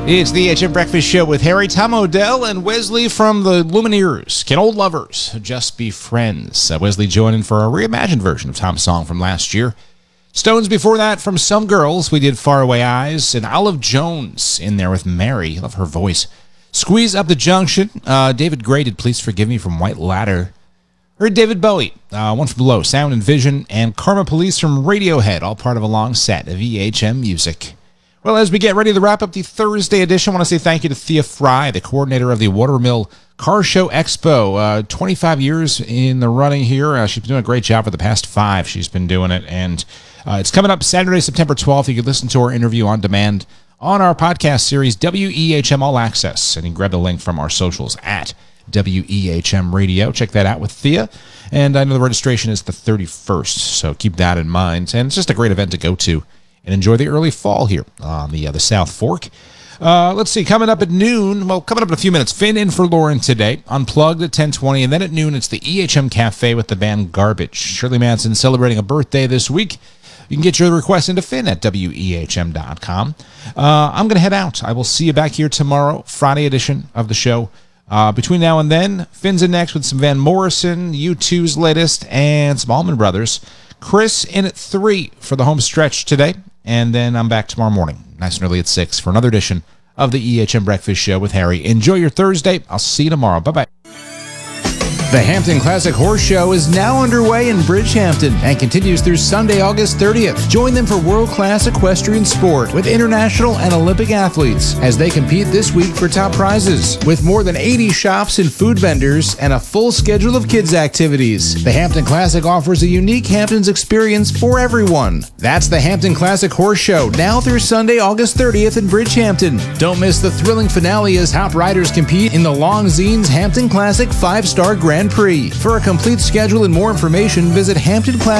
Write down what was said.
It's the HM Breakfast Show with Harry, Tom O'Dell, and Wesley from the Lumineers. Can old lovers just be friends? Wesley joining for a reimagined version of Tom's song from last year. Stones before that from Some Girls. We did Faraway Eyes, and Olive Jones in there with Mary. Love her voice. Squeeze Up the Junction. David Gray did Please Forgive Me from White Ladder. Heard David Bowie, One from Below, Sound and Vision, and Karma Police from Radiohead, all part of a long set of EHM music. Well, as we get ready to wrap up the Thursday edition, I want to say thank you to Thea Fry, the coordinator of the Watermill Car Show Expo. 25 years in the running here. She's been doing a great job for the past 5. She's been doing it, and it's coming up Saturday, September 12th. You can listen to her interview on demand on our podcast series, WEHM All Access, and you can grab the link from our socials at WEHM Radio. Check that out with Thea. And I know the registration is the 31st, so keep that in mind. And it's just a great event to go to and enjoy the early fall here on the South Fork. Let's see, coming up at noon, coming up in a few minutes, Finn in for Lauren today, Unplugged at 10:20, and then at noon it's the EHM Cafe with the band Garbage. Shirley Manson celebrating a birthday this week. You can get your request into Finn at WEHM.com. I'm going to head out. I will see you back here tomorrow, Friday edition of the show. Between now and then, Finn's in next with some Van Morrison, U2's latest, and some Allman Brothers. Chris in at 3 for the home stretch today. And then I'm back tomorrow morning, nice and early at 6, for another edition of the EHM Breakfast Show with Harry. Enjoy your Thursday. I'll see you tomorrow. Bye-bye. The Hampton Classic Horse Show is now underway in Bridgehampton and continues through Sunday, August 30th. Join them for world-class equestrian sport with international and Olympic athletes as they compete this week for top prizes. With more than 80 shops and food vendors and a full schedule of kids' activities, the Hampton Classic offers a unique Hamptons experience for everyone. That's the Hampton Classic Horse Show, now through Sunday, August 30th in Bridgehampton. Don't miss the thrilling finale as top riders compete in the Longzines Hampton Classic 5-Star Grand Prix. For a complete schedule and more information, visit Hampton Classic.